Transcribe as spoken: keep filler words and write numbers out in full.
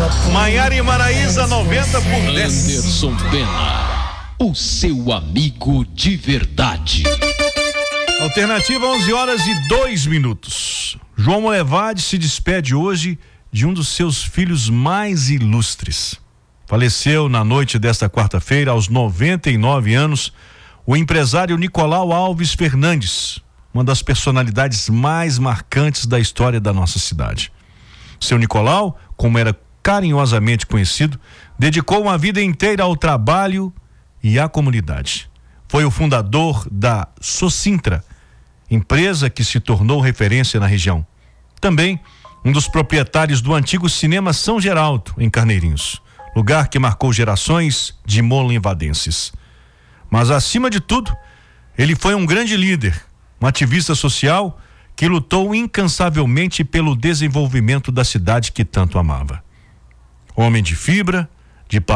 Maiara e Maraísa, noventa por dez. Anderson Pena, o seu amigo de verdade. Alternativa, onze horas e dois minutos. João Molevade se despede hoje de um dos seus filhos mais ilustres. Faleceu na noite desta quarta-feira, aos noventa e nove anos, o empresário Nicolau Alves Fernandes, uma das personalidades mais marcantes da história da nossa cidade. Seu Nicolau, como era carinhosamente conhecido, dedicou uma vida inteira ao trabalho e à comunidade. Foi o fundador da Socintra, empresa que se tornou referência na região. Também um dos proprietários do antigo Cinema São Geraldo, em Carneirinhos, lugar que marcou gerações de molenvadenses. Mas, acima de tudo, ele foi um grande líder, um ativista social que lutou incansavelmente pelo desenvolvimento da cidade que tanto amava. Homem de fibra,